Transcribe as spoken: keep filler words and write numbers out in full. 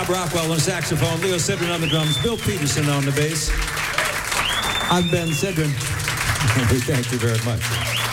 Bob Rockwell on saxophone, Leo Sidran on the drums, Bill Peterson on the bass. I'm Ben Sidran. We thank you very much.